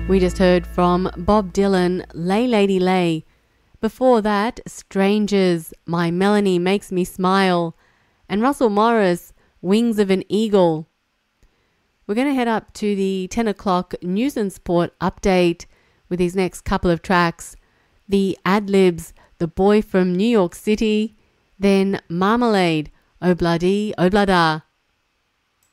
We just heard from Bob Dylan, Lay Lady Lay. Before that, Strangers, My Melanie Makes Me Smile. And Russell Morris, Wings of an Eagle. We're going to head up to the 10 o'clock news and sport update with these next couple of tracks. The Adlibs, The Boy from New York City. Then Marmalade, Obladi Oblada.